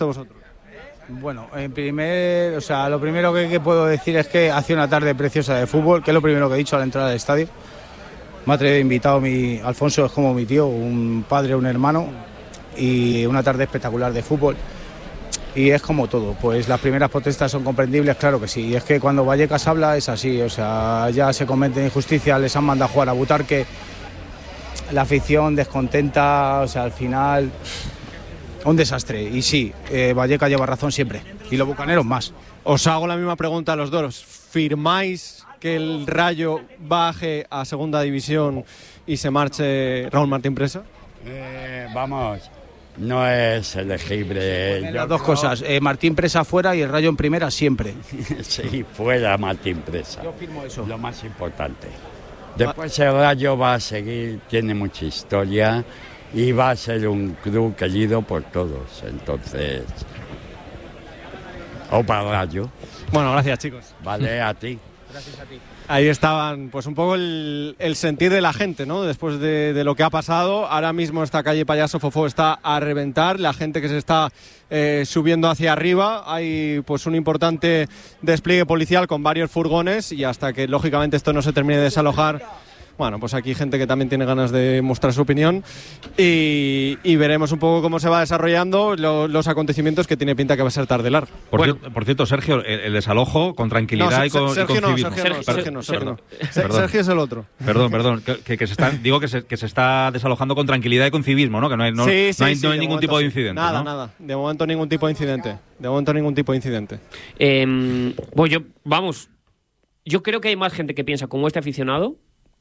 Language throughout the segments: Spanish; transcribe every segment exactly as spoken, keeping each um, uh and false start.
vosotros? Bueno, en primer, o sea, lo primero que, que puedo decir es que hace una tarde preciosa de fútbol, que es lo primero que he dicho al entrar al estadio. Me ha traído invitado mi Alfonso, es como mi tío, un padre, un hermano, y una tarde espectacular de fútbol. Y es como todo, pues las primeras protestas son comprendibles, claro que sí. Y es que cuando Vallecas habla es así, o sea, ya se cometen injusticias, les han mandado a jugar a Butarque, la afición descontenta, o sea, al final un desastre. Y sí, eh, Vallecas lleva razón siempre, y los bucaneros más. Os hago la misma pregunta a los dos. ¿Firmáis que el Rayo baje a segunda división y se marche Raúl Martín Presa? Eh, vamos, no es elegible. Las dos creo... cosas, eh, Martín Presa fuera y el Rayo en primera siempre. Sí, fuera Martín Presa. Yo firmo eso. Lo más importante. Después el Rayo va a seguir, tiene mucha historia y va a ser un club querido por todos. Entonces, opa Rayo. Bueno, gracias, chicos. Vale, a ti. Gracias a ti. Ahí estaban, pues un poco el, el sentir de la gente, ¿no? Después de, de lo que ha pasado. Ahora mismo esta calle Payaso Fofó está a reventar, la gente que se está eh, subiendo hacia arriba. Hay pues un importante despliegue policial con varios furgones y hasta que lógicamente esto no se termine de desalojar, bueno, pues aquí gente que también tiene ganas de mostrar su opinión y, y veremos un poco cómo se va desarrollando lo, los acontecimientos, que tiene pinta que va a ser tardelar. Por, bueno. cierto, por cierto, Sergio, el, el desalojo con tranquilidad no, y con, Sergio y con no, civismo. Sergio no, Sergio no, Sergio no, Sergio no. Perdón. Sergio es el otro. Perdón, perdón, que, que se está, digo que se, que se está desalojando con tranquilidad y con civismo, ¿no? Que no hay, no, sí, sí, no hay, sí, no hay de ningún momento, tipo de sí. incidente. Nada, ¿no? nada. De momento ningún tipo de incidente. De momento ningún tipo de incidente. Eh, pues yo, vamos, yo creo que hay más gente que piensa como este aficionado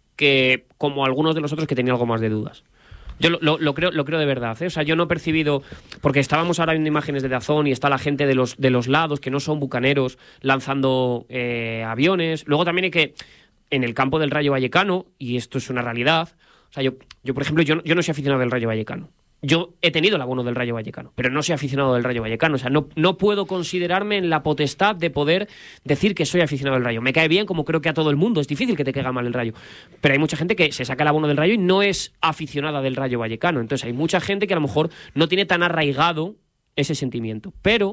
que como algunos de los otros que tenían algo más de dudas. Yo lo, lo, lo, creo, lo creo de verdad, ¿eh? O sea, yo no he percibido, porque estábamos ahora viendo imágenes de Dazón y está la gente de los, de los lados que no son bucaneros lanzando eh, aviones. Luego también hay que, en el campo del Rayo Vallecano, y esto es una realidad, o sea, yo, yo por ejemplo, yo, yo no soy aficionado del Rayo Vallecano. Yo he tenido el abono del Rayo Vallecano, pero no soy aficionado del Rayo Vallecano. O sea, no, no puedo considerarme en la potestad de poder decir que soy aficionado del Rayo. Me cae bien, como creo que a todo el mundo. Es difícil que te caiga mal el Rayo. Pero hay mucha gente que se saca el abono del Rayo y no es aficionada del Rayo Vallecano. Entonces hay mucha gente que a lo mejor no tiene tan arraigado ese sentimiento. Pero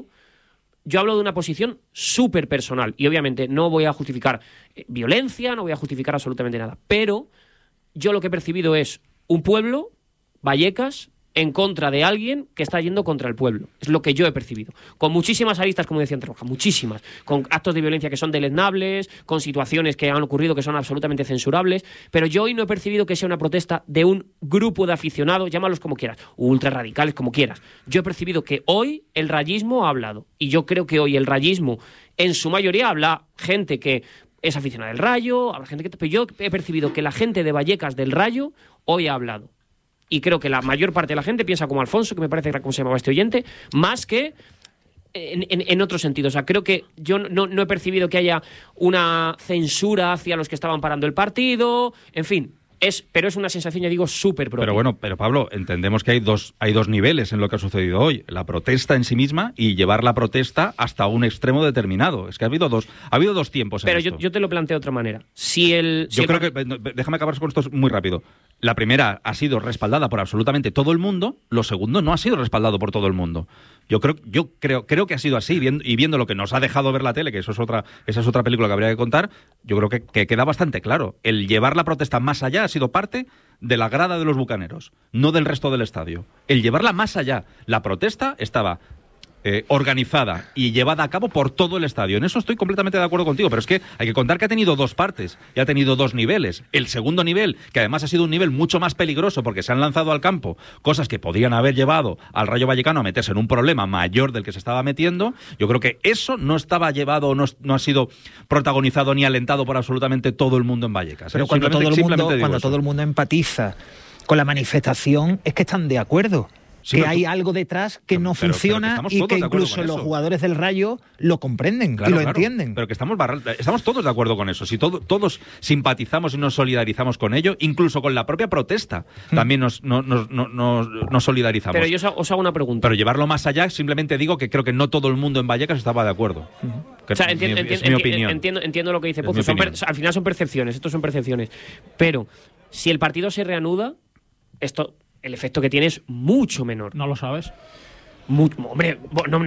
yo hablo de una posición súper personal. Y obviamente no voy a justificar eh, violencia, no voy a justificar absolutamente nada. Pero yo lo que he percibido es un pueblo, Vallecas, en contra de alguien que está yendo contra el pueblo. Es lo que yo he percibido. Con muchísimas aristas, como decía Antonio, muchísimas. Con actos de violencia que son deleznables, con situaciones que han ocurrido que son absolutamente censurables, pero yo hoy no he percibido que sea una protesta de un grupo de aficionados, llámalos como quieras, ultra radicales, como quieras. Yo he percibido que hoy el rayismo ha hablado. Y yo creo que hoy el rayismo, en su mayoría, habla gente que es aficionada del Rayo, habla gente que... Pero yo he percibido que la gente de Vallecas del Rayo hoy ha hablado. Y creo que la mayor parte de la gente piensa como Alfonso, que me parece que era como se llamaba este oyente, más que en, en, en otro sentido. O sea, creo que yo no, no he percibido que haya una censura hacia los que estaban parando el partido, en fin. Es, pero es una sensación, ya digo, súper propia. Pero bueno, pero Pablo, entendemos que hay dos, hay dos niveles en lo que ha sucedido hoy. La protesta en sí misma y llevar la protesta hasta un extremo determinado. Es que ha habido dos, ha habido dos tiempos en Pero esto. yo, yo te lo planteo de otra manera. Si el, si yo el... creo que, déjame acabar con esto muy rápido. La primera ha sido respaldada por absolutamente todo el mundo, lo segundo no ha sido respaldado por todo el mundo. Yo creo, yo creo, creo que ha sido así, viendo, y viendo lo que nos ha dejado ver la tele, que eso es otra, esa es otra película que habría que contar, yo creo que, que queda bastante claro. El llevar la protesta más allá ha sido parte de la grada de los bucaneros, no del resto del estadio. El llevarla más allá, la protesta estaba eh, organizada y llevada a cabo por todo el estadio. En eso estoy completamente de acuerdo contigo, pero es que hay que contar que ha tenido dos partes y ha tenido dos niveles. El segundo nivel, que además ha sido un nivel mucho más peligroso porque se han lanzado al campo cosas que podían haber llevado al Rayo Vallecano a meterse en un problema mayor del que se estaba metiendo. Yo creo que eso no estaba llevado, no, no ha sido protagonizado ni alentado por absolutamente todo el mundo en Vallecas. Pero ¿eh? cuando, todo el, mundo, cuando eso. todo el mundo empatiza con la manifestación, es que están de acuerdo. Sí, que hay tú... algo detrás que no pero, funciona pero que y que incluso los jugadores del Rayo lo comprenden, claro, y lo claro, entienden. Pero que estamos, barra... estamos todos de acuerdo con eso. Si todo, todos simpatizamos y nos solidarizamos con ello, incluso con la propia protesta, hmm. también nos, nos, nos, nos, nos solidarizamos. Pero yo os hago una pregunta. Pero llevarlo más allá, simplemente digo que creo que no todo el mundo en Vallecas estaba de acuerdo. Hmm. O sea, entiendo, es mi, enti- es mi opinión. Entiendo, entiendo lo que dice Pozo. Son per... Al final son percepciones, estos son percepciones. Pero si el partido se reanuda, esto... el efecto que tiene es mucho menor. ¿No lo sabes? Muy, hombre, no,